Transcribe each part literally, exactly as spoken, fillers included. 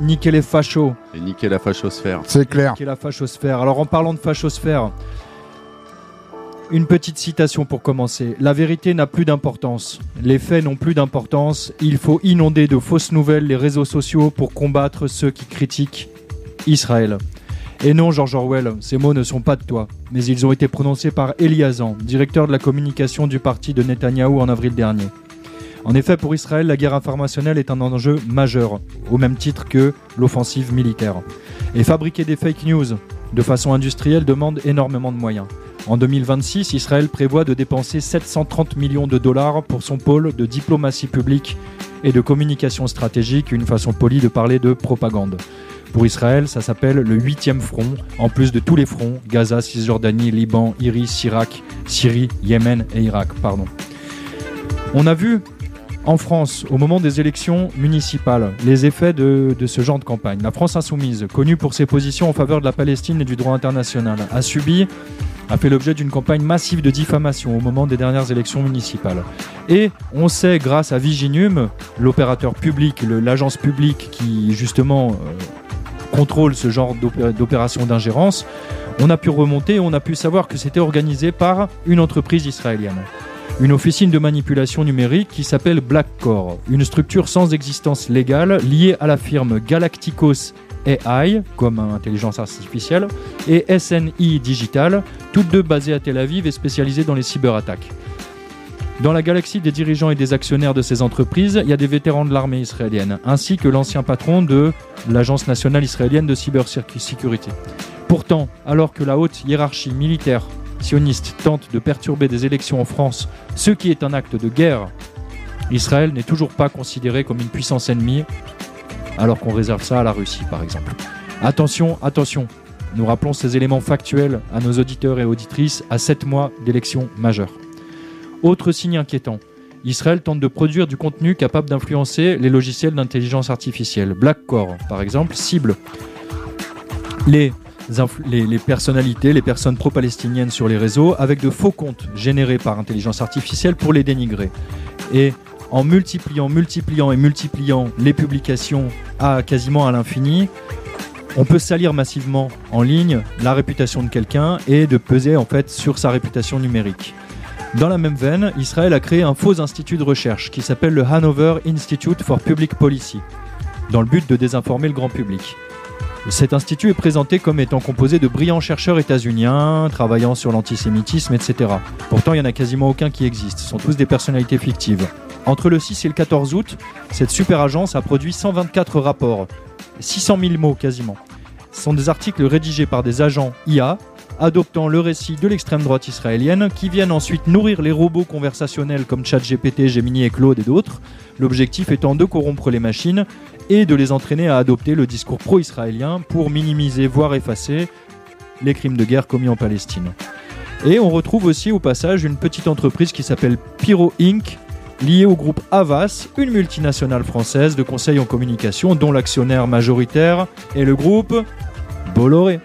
niquer les fachos. Et niquer la fachosphère. C'est clair. Niquer la fachosphère. Alors en parlant de fachosphère, une petite citation pour commencer. La vérité n'a plus d'importance. Les faits n'ont plus d'importance. Il faut inonder de fausses nouvelles les réseaux sociaux pour combattre ceux qui critiquent Israël. Et non, George Orwell, ces mots ne sont pas de toi, mais ils ont été prononcés par Eli Hazan, directeur de la communication du parti de Netanyahou en avril dernier. En effet, pour Israël, la guerre informationnelle est un enjeu majeur, au même titre que l'offensive militaire. Et fabriquer des fake news de façon industrielle demande énormément de moyens. En deux mille vingt-six, Israël prévoit de dépenser sept cent trente millions de dollars pour son pôle de diplomatie publique et de communication stratégique, une façon polie de parler de propagande. Pour Israël, ça s'appelle le huitième front, en plus de tous les fronts, Gaza, Cisjordanie, Liban, Iris, Irak, Syrie, Yémen et Irak. Pardon. On a vu en France, au moment des élections municipales, les effets de, de ce genre de campagne. La France insoumise, connue pour ses positions en faveur de la Palestine et du droit international, a subi, a fait l'objet d'une campagne massive de diffamation au moment des dernières élections municipales. Et on sait, grâce à Viginum, l'opérateur public, le, l'agence publique qui justement euh, contrôle ce genre d'opé- d'opération d'ingérence, on a pu remonter, on a pu savoir que c'était organisé par une entreprise israélienne. Une officine de manipulation numérique qui s'appelle Blackcore, une structure sans existence légale liée à la firme Galacticos A I, comme intelligence artificielle, et S N I Digital, toutes deux basées à Tel Aviv et spécialisées dans les cyberattaques. Dans la galaxie des dirigeants et des actionnaires de ces entreprises, il y a des vétérans de l'armée israélienne, ainsi que l'ancien patron de l'Agence nationale israélienne de cybersécurité. Pourtant, alors que la haute hiérarchie militaire sioniste tente de perturber des élections en France, ce qui est un acte de guerre, Israël n'est toujours pas considéré comme une puissance ennemie, alors qu'on réserve ça à la Russie, par exemple. Attention, attention, nous rappelons ces éléments factuels à nos auditeurs et auditrices à sept mois d'élections majeures. Autre signe inquiétant, Israël tente de produire du contenu capable d'influencer les logiciels d'intelligence artificielle. Blackcore, par exemple, cible les Les, les personnalités, les personnes pro-palestiniennes sur les réseaux avec de faux comptes générés par intelligence artificielle pour les dénigrer. Et en multipliant, multipliant et multipliant les publications à quasiment à l'infini, on peut salir massivement en ligne la réputation de quelqu'un et de peser en fait sur sa réputation numérique. Dans la même veine, Israël a créé un faux institut de recherche qui s'appelle le Hanover Institute for Public Policy, dans le but de désinformer le grand public. Cet institut est présenté comme étant composé de brillants chercheurs états-uniens, travaillant sur l'antisémitisme, et cetera. Pourtant, il n'y en a quasiment aucun qui existe. Ce sont tous des personnalités fictives. Entre le six et le quatorze août, cette super agence a produit cent vingt-quatre rapports, six cent mille mots quasiment. Ce sont des articles rédigés par des agents I A, adoptant le récit de l'extrême droite israélienne, qui viennent ensuite nourrir les robots conversationnels comme ChatGPT, Gemini et Claude et d'autres, l'objectif étant de corrompre les machines et de les entraîner à adopter le discours pro-israélien pour minimiser, voire effacer, les crimes de guerre commis en Palestine. Et on retrouve aussi au passage une petite entreprise qui s'appelle Pyro Incorporated, liée au groupe Havas, une multinationale française de conseil en communication dont l'actionnaire majoritaire est le groupe Bolloré.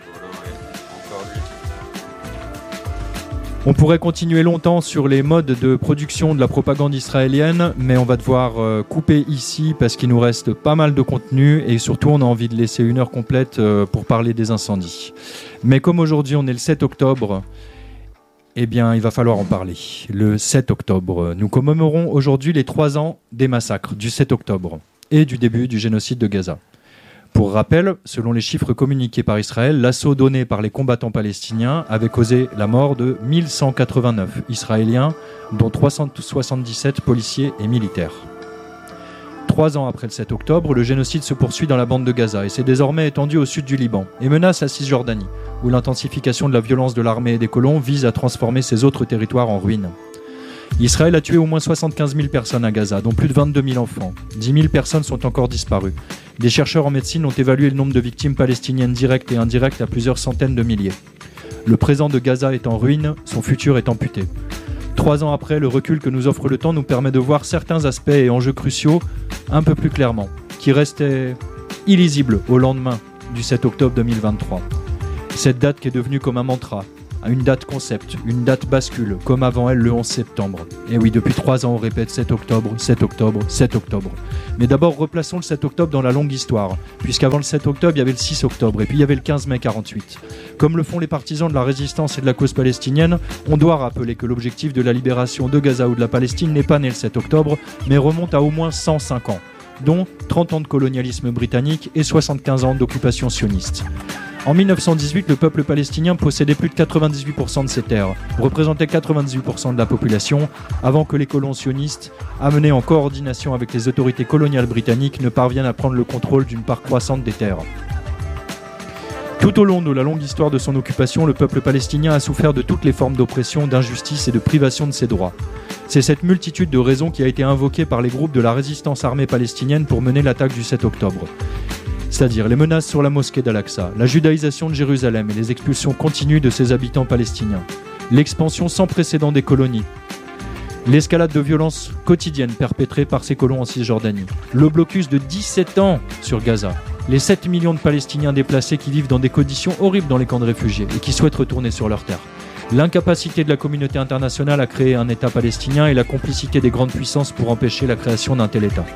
On pourrait continuer longtemps sur les modes de production de la propagande israélienne, mais on va devoir euh, couper ici parce qu'il nous reste pas mal de contenu et surtout on a envie de laisser une heure complète euh, pour parler des incendies. Mais comme aujourd'hui on est le sept octobre, eh bien il va falloir en parler. Le sept octobre, nous commémorons aujourd'hui les trois ans des massacres du sept octobre et du début du génocide de Gaza. Pour rappel, selon les chiffres communiqués par Israël, l'assaut donné par les combattants palestiniens avait causé la mort de mille cent quatre-vingt-neuf Israéliens, dont trois cent soixante-dix-sept policiers et militaires. Trois ans après le sept octobre, le génocide se poursuit dans la bande de Gaza et s'est désormais étendu au sud du Liban et menace la Cisjordanie, où l'intensification de la violence de l'armée et des colons vise à transformer ces autres territoires en ruines. Israël a tué au moins soixante-quinze mille personnes à Gaza, dont plus de vingt-deux mille enfants. dix mille personnes sont encore disparues. Des chercheurs en médecine ont évalué le nombre de victimes palestiniennes directes et indirectes à plusieurs centaines de milliers. Le présent de Gaza est en ruine, son futur est amputé. Trois ans après, le recul que nous offre le temps nous permet de voir certains aspects et enjeux cruciaux un peu plus clairement, qui restaient illisibles au lendemain du sept octobre deux mille vingt-trois. Cette date qui est devenue comme un mantra, à une date concept, une date bascule, comme avant elle le onze septembre. Et oui, depuis trois ans, on répète sept octobre, sept octobre, sept octobre. Mais d'abord, replaçons le sept octobre dans la longue histoire, puisqu'avant le sept octobre, il y avait le six octobre, et puis il y avait le quinze mai quarante-huit. Comme le font les partisans de la résistance et de la cause palestinienne, on doit rappeler que l'objectif de la libération de Gaza ou de la Palestine n'est pas né le sept octobre, mais remonte à au moins cent cinq ans, dont trente ans de colonialisme britannique et soixante-quinze ans d'occupation sioniste. En mille neuf cent dix-huit, le peuple palestinien possédait plus de quatre-vingt-dix-huit pour cent de ses terres, représentait quatre-vingt-dix-huit pour cent de la population, avant que les colons sionistes, amenés en coordination avec les autorités coloniales britanniques, ne parviennent à prendre le contrôle d'une part croissante des terres. Tout au long de la longue histoire de son occupation, le peuple palestinien a souffert de toutes les formes d'oppression, d'injustice et de privation de ses droits. C'est cette multitude de raisons qui a été invoquée par les groupes de la résistance armée palestinienne pour mener l'attaque du sept octobre. C'est-à-dire les menaces sur la mosquée d'Al-Aqsa, la judaïsation de Jérusalem et les expulsions continues de ses habitants palestiniens, l'expansion sans précédent des colonies, l'escalade de violences quotidiennes perpétrées par ces colons en Cisjordanie, le blocus de dix-sept ans sur Gaza, les sept millions de Palestiniens déplacés qui vivent dans des conditions horribles dans les camps de réfugiés et qui souhaitent retourner sur leur terre, l'incapacité de la communauté internationale à créer un État palestinien et la complicité des grandes puissances pour empêcher la création d'un tel État.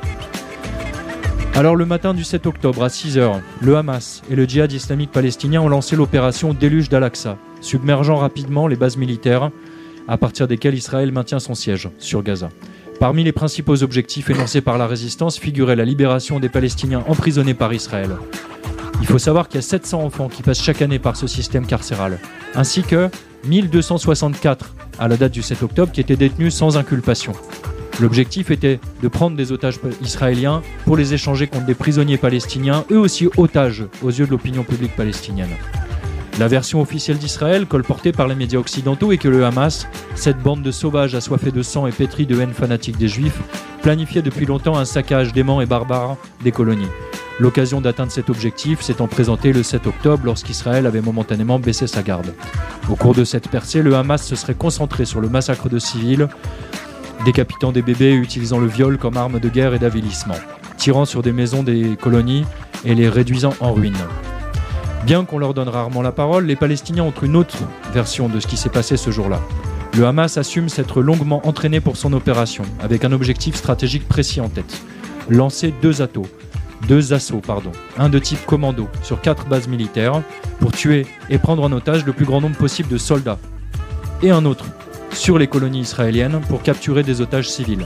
Alors le matin du sept octobre à six heures, le Hamas et le djihad islamique palestinien ont lancé l'opération Déluge d'Al-Aqsa, submergeant rapidement les bases militaires à partir desquelles Israël maintient son siège sur Gaza. Parmi les principaux objectifs énoncés par la résistance figurait la libération des Palestiniens emprisonnés par Israël. Il faut savoir qu'il y a sept cents enfants qui passent chaque année par ce système carcéral, ainsi que mille deux cent soixante-quatre à la date du sept octobre qui étaient détenus sans inculpation. L'objectif était de prendre des otages israéliens pour les échanger contre des prisonniers palestiniens, eux aussi otages aux yeux de l'opinion publique palestinienne. La version officielle d'Israël, colportée par les médias occidentaux, est que le Hamas, cette bande de sauvages assoiffés de sang et pétris de haine fanatique des Juifs, planifiait depuis longtemps un saccage dément et barbare des colonies. L'occasion d'atteindre cet objectif s'étant présentée le sept octobre lorsqu'Israël avait momentanément baissé sa garde. Au cours de cette percée, le Hamas se serait concentré sur le massacre de civils, décapitant des bébés et utilisant le viol comme arme de guerre et d'avilissement, tirant sur des maisons des colonies et les réduisant en ruines. Bien qu'on leur donne rarement la parole, les Palestiniens ont une autre version de ce qui s'est passé ce jour-là. Le Hamas assume s'être longuement entraîné pour son opération, avec un objectif stratégique précis en tête. Lancer deux assauts, deux assauts, pardon, un de type commando, sur quatre bases militaires, pour tuer et prendre en otage le plus grand nombre possible de soldats. Et un autre, sur les colonies israéliennes, pour capturer des otages civils.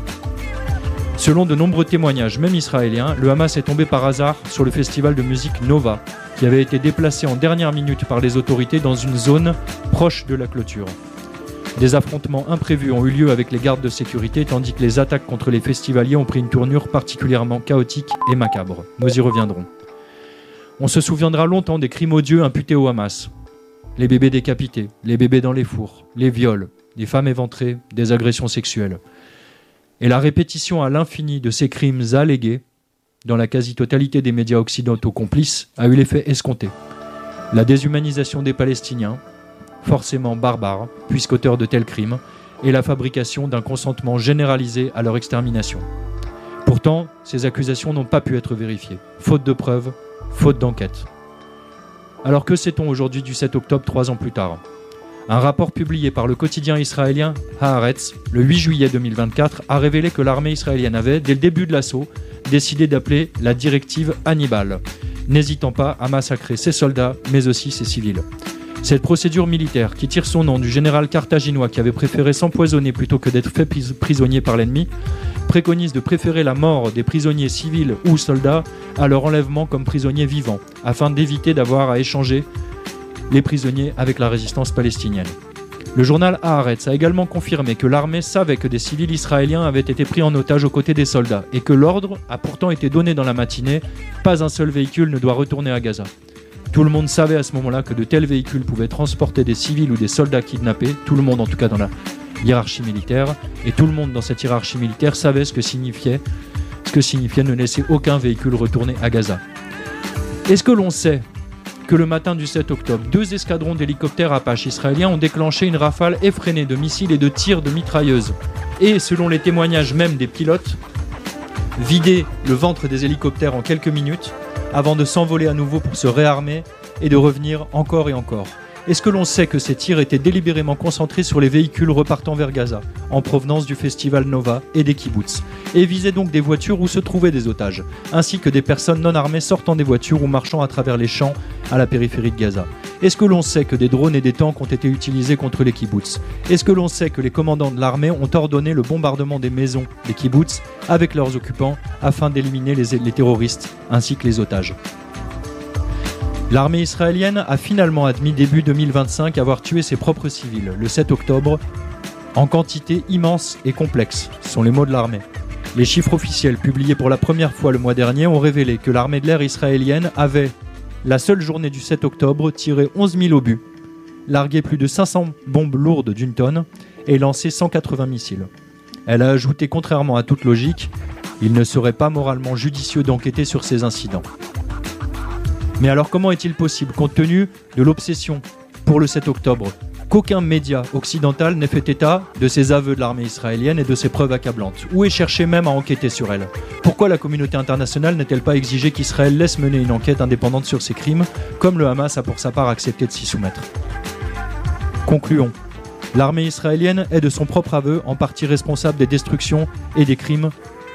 Selon de nombreux témoignages, même israéliens, le Hamas est tombé par hasard sur le festival de musique Nova, qui avait été déplacé en dernière minute par les autorités dans une zone proche de la clôture. Des affrontements imprévus ont eu lieu avec les gardes de sécurité, tandis que les attaques contre les festivaliers ont pris une tournure particulièrement chaotique et macabre. Nous y reviendrons. On se souviendra longtemps des crimes odieux imputés au Hamas. Les bébés décapités, les bébés dans les fours, les viols, des femmes éventrées, des agressions sexuelles. Et la répétition à l'infini de ces crimes allégués, dans la quasi-totalité des médias occidentaux complices, a eu l'effet escompté. La déshumanisation des Palestiniens, forcément barbares, puisqu'auteurs de tels crimes, et la fabrication d'un consentement généralisé à leur extermination. Pourtant, ces accusations n'ont pas pu être vérifiées, faute de preuves, faute d'enquête. Alors que sait-on aujourd'hui du sept octobre, trois ans plus tard ? Un rapport publié par le quotidien israélien Haaretz, le huit juillet deux mille vingt-quatre, a révélé que l'armée israélienne avait, dès le début de l'assaut, décidé d'appeler la directive Hannibal, n'hésitant pas à massacrer ses soldats, mais aussi ses civils. Cette procédure militaire, qui tire son nom du général carthaginois qui avait préféré s'empoisonner plutôt que d'être fait prisonnier par l'ennemi, préconise de préférer la mort des prisonniers civils ou soldats à leur enlèvement comme prisonniers vivants, afin d'éviter d'avoir à échanger les prisonniers avec la résistance palestinienne. Le journal Haaretz a également confirmé que l'armée savait que des civils israéliens avaient été pris en otage aux côtés des soldats et que l'ordre a pourtant été donné dans la matinée, pas un seul véhicule ne doit retourner à Gaza. Tout le monde savait à ce moment-là que de tels véhicules pouvaient transporter des civils ou des soldats kidnappés, tout le monde en tout cas dans la hiérarchie militaire, et tout le monde dans cette hiérarchie militaire savait ce que signifiait, ce que signifiait ne laisser aucun véhicule retourner à Gaza. Est-ce que l'on sait que le matin du sept octobre, deux escadrons d'hélicoptères Apache israéliens ont déclenché une rafale effrénée de missiles et de tirs de mitrailleuses. Et, selon les témoignages même des pilotes, vidé le ventre des hélicoptères en quelques minutes, avant de s'envoler à nouveau pour se réarmer et de revenir encore et encore. Est-ce que l'on sait que ces tirs étaient délibérément concentrés sur les véhicules repartant vers Gaza, en provenance du festival Nova et des kibboutz, et visaient donc des voitures où se trouvaient des otages, ainsi que des personnes non armées sortant des voitures ou marchant à travers les champs à la périphérie de Gaza? Est-ce que l'on sait que des drones et des tanks ont été utilisés contre les kibboutz? Est-ce que l'on sait que les commandants de l'armée ont ordonné le bombardement des maisons des kibboutz avec leurs occupants afin d'éliminer les, les terroristes ainsi que les otages? L'armée israélienne a finalement admis début deux mille vingt-cinq avoir tué ses propres civils le sept octobre en quantité immense et complexe, sont les mots de l'armée. Les chiffres officiels publiés pour la première fois le mois dernier ont révélé que l'armée de l'air israélienne avait, la seule journée du sept octobre, tiré onze mille obus, largué plus de cinq cents bombes lourdes d'une tonne et lancé cent quatre-vingts missiles. Elle a ajouté, contrairement à toute logique, il ne serait pas moralement judicieux d'enquêter sur ces incidents. Mais alors comment est-il possible, compte tenu de l'obsession pour le sept octobre, qu'aucun média occidental n'ait fait état de ces aveux de l'armée israélienne et de ces preuves accablantes, ou ait cherché même à enquêter sur elles? Pourquoi la communauté internationale n'a-t-elle pas exigé qu'Israël laisse mener une enquête indépendante sur ces crimes, comme le Hamas a pour sa part accepté de s'y soumettre? Concluons. L'armée israélienne est de son propre aveu en partie responsable des destructions et des crimes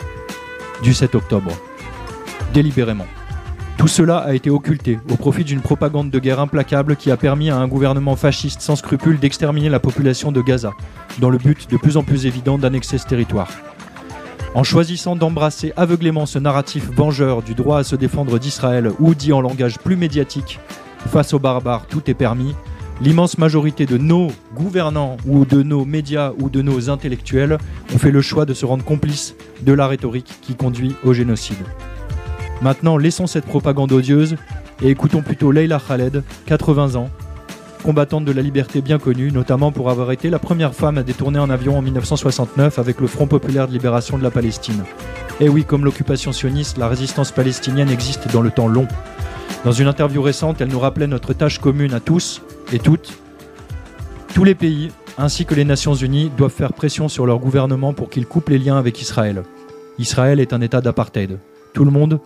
du sept octobre, délibérément. Tout cela a été occulté au profit d'une propagande de guerre implacable qui a permis à un gouvernement fasciste sans scrupules d'exterminer la population de Gaza, dans le but de plus en plus évident d'annexer ce territoire. En choisissant d'embrasser aveuglément ce narratif vengeur du droit à se défendre d'Israël, ou dit en langage plus médiatique, face aux barbares tout est permis, l'immense majorité de nos gouvernants ou de nos médias ou de nos intellectuels ont fait le choix de se rendre complices de la rhétorique qui conduit au génocide. Maintenant, laissons cette propagande odieuse et écoutons plutôt Leila Khaled, quatre-vingts ans, combattante de la liberté bien connue, notamment pour avoir été la première femme à détourner un avion en dix-neuf cent soixante-neuf avec le Front populaire de libération de la Palestine. Et oui, comme l'occupation sioniste, la résistance palestinienne existe dans le temps long. Dans une interview récente, elle nous rappelait notre tâche commune à tous et toutes. Tous les pays, ainsi que les Nations Unies, doivent faire pression sur leur gouvernement pour qu'ils coupent les liens avec Israël. Israël est un état d'apartheid. Tout le monde,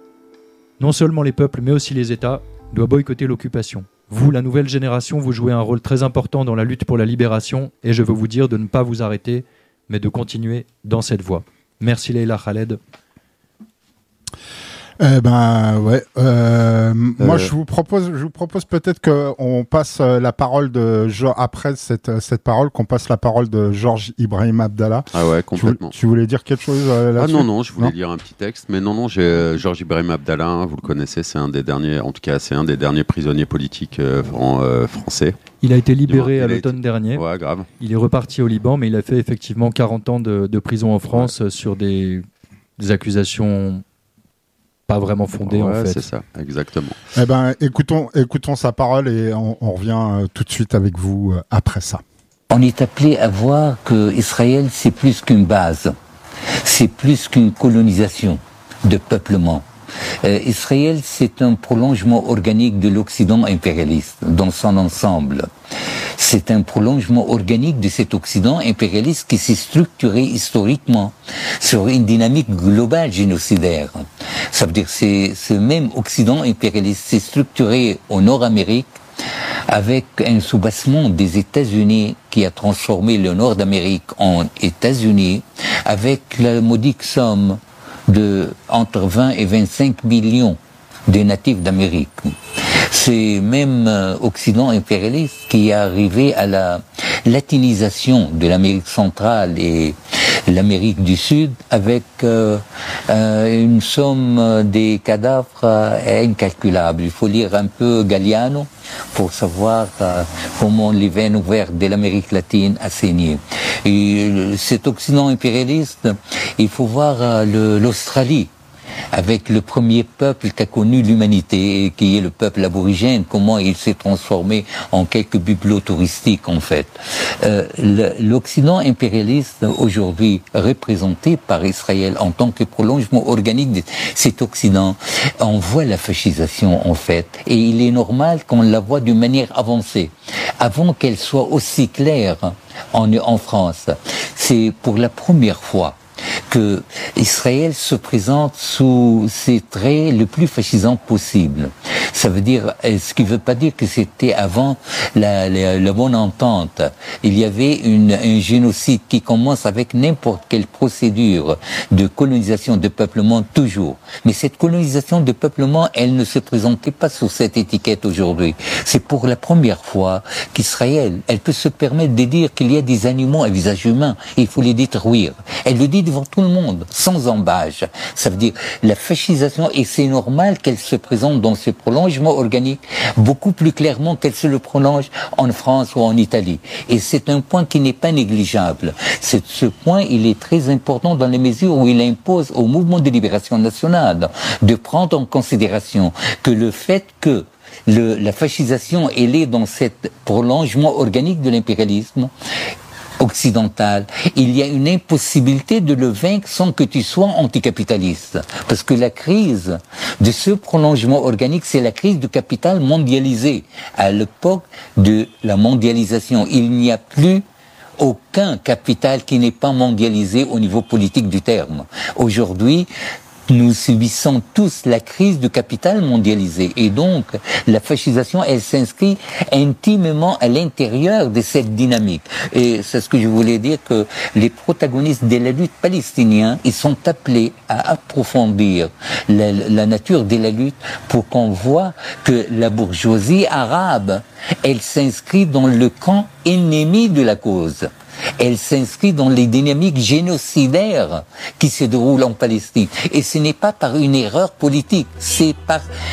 non seulement les peuples, mais aussi les États, doivent boycotter l'occupation. Vous, la nouvelle génération, vous jouez un rôle très important dans la lutte pour la libération, et je veux vous dire de ne pas vous arrêter, mais de continuer dans cette voie. Merci Leila Khaled. Eh ben ouais. Euh, euh... Moi, je vous propose, je vous propose peut-être qu'on passe la parole de après cette cette parole, qu'on passe la parole de Georges Ibrahim Abdallah. Ah ouais, complètement. Tu, tu voulais dire quelque chose euh, là-dessus? Ah non non, je voulais non lire un petit texte, mais non non, j'ai euh, Georges Ibrahim Abdallah. Hein, vous le connaissez, c'est un des derniers, en tout cas, c'est un des derniers prisonniers politiques euh, fran- euh, français. Il a été libéré à l'automne été... dernier. Ouais, grave. Il est reparti au Liban, mais il a fait effectivement quarante ans de, de prison en France ouais. sur des, des accusations pas vraiment fondées ouais, en fait. C'est ça, exactement. Eh ben, écoutons, écoutons sa parole et on, on revient euh, tout de suite avec vous euh, après ça. On est appelé à voir que Israël, c'est plus qu'une base, c'est plus qu'une colonisation de peuplement. Euh, Israël, c'est un prolongement organique de l'Occident impérialiste dans son ensemble. C'est un prolongement organique de cet Occident impérialiste qui s'est structuré historiquement sur une dynamique globale génocidaire. Ça veut dire que c'est, ce même Occident impérialiste s'est structuré au Nord-Amérique avec un soubassement des États-Unis qui a transformé le Nord d'Amérique en États-Unis, avec la modique somme de entre vingt et vingt-cinq millions de natifs d'Amérique. C'est même euh, Occident impérialiste qui est arrivé à la latinisation de l'Amérique centrale et l'Amérique du Sud avec euh, euh, une somme des cadavres euh, incalculable. Il faut lire un peu Galliano pour savoir euh, comment les veines ouvertes de l'Amérique latine a saigné. Et euh, cet Occident impérialiste, il faut voir euh, le, l'Australie, avec le premier peuple qu'a connu l'humanité, qui est le peuple aborigène, comment il s'est transformé en quelques bibelots touristiques en fait. Euh, le, L'Occident impérialiste aujourd'hui représenté par Israël en tant que prolongement organique de cet Occident, on voit la fascisation en fait, et il est normal qu'on la voit d'une manière avancée, avant qu'elle soit aussi claire en, en France. C'est pour la première fois que Israël se présente sous ses traits le plus fascisants possible, Ça veut dire, ce qui ne veut pas dire que c'était avant la, la, la bonne entente. Il y avait une, un génocide qui commence avec n'importe quelle procédure de colonisation, de peuplement, toujours. Mais cette colonisation de peuplement, elle ne se présentait pas sous cette étiquette aujourd'hui. C'est pour la première fois qu'Israël, elle peut se permettre de dire qu'il y a des animaux à visage humain, il faut les détruire. Elle le dit devant tout le monde, sans embâche. Ça veut dire la fascisation, et c'est normal qu'elle se présente dans ce prolongement organique beaucoup plus clairement qu'elle se le prolonge en France ou en Italie. Et c'est un point qui n'est pas négligeable. C'est, ce point, il est très important dans les mesures où il impose au mouvement de libération nationale de prendre en considération que le fait que le, la fascisation, elle est dans ce prolongement organique de l'impérialisme occidental, il y a une impossibilité de le vaincre sans que tu sois anticapitaliste. Parce que la crise de ce prolongement organique, c'est la crise du capital mondialisé. À l'époque de la mondialisation, il n'y a plus aucun capital qui n'est pas mondialisé au niveau politique du terme. Aujourd'hui, nous subissons tous la crise du capital mondialisé. Et donc, la fascisation, elle s'inscrit intimement à l'intérieur de cette dynamique. Et c'est ce que je voulais dire, que les protagonistes de la lutte palestinienne, ils sont appelés à approfondir la, la nature de la lutte pour qu'on voit que la bourgeoisie arabe, elle s'inscrit dans le camp ennemi de la cause. Elle s'inscrit dans les dynamiques génocidaires qui se déroulent en Palestine. Et ce n'est pas par une erreur politique, c'est par